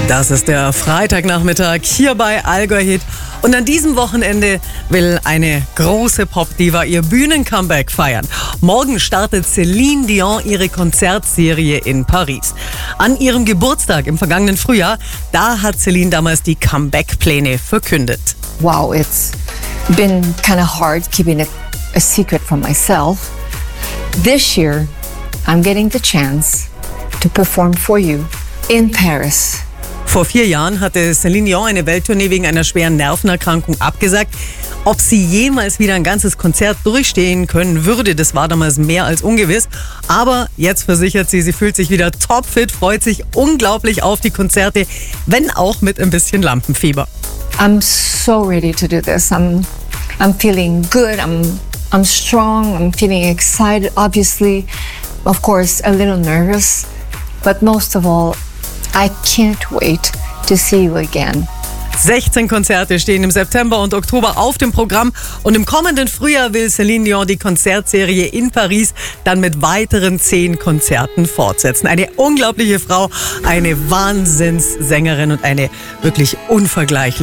Das ist der Freitagnachmittag hier bei Allgäu Hit. Und an diesem Wochenende will eine große Popdiva ihr Bühnencomeback feiern. Morgen startet Céline Dion ihre Konzertserie in Paris. An ihrem Geburtstag im vergangenen Frühjahr, da hat Céline damals die Comeback-Pläne verkündet. Wow, it's been kind of hard keeping it a secret from myself. This year, I'm getting the chance to perform for you in Paris. Vor 4 Jahren hatte Céline Dion eine Welttournee wegen einer schweren Nervenerkrankung abgesagt. Ob sie jemals wieder ein ganzes Konzert durchstehen können würde, das war damals mehr als ungewiss. Aber jetzt versichert sie, sie fühlt sich wieder topfit, freut sich unglaublich auf die Konzerte, wenn auch mit ein bisschen Lampenfieber. I'm so ready to do this. I'm feeling good. I'm strong. I'm feeling excited. Obviously, of course, a little nervous, but most of all, I can't wait to see you again. 16 Konzerte stehen im September und Oktober auf dem Programm und im kommenden Frühjahr will Céline Dion die Konzertserie in Paris dann mit weiteren 10 Konzerten fortsetzen. Eine unglaubliche Frau, eine Wahnsinnssängerin und eine wirklich unvergleichliche